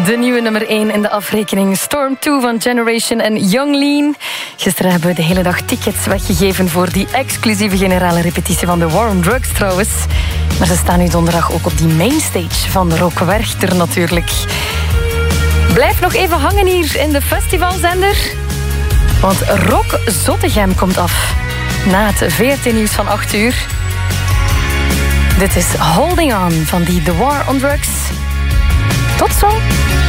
De nieuwe nummer 1 in de afrekening. Storm 2 van Generation en Young Lean. Gisteren hebben we de hele dag tickets weggegeven voor die exclusieve generale repetitie van The War on Drugs trouwens. Maar ze staan nu donderdag ook op die mainstage van Rock Werchter natuurlijk. Blijf nog even hangen hier in de festivalzender. Want Rock Zottegem komt af. Na het VRT-nieuws van 8 uur. Dit is Holding On van die The War on Drugs. Tot zo!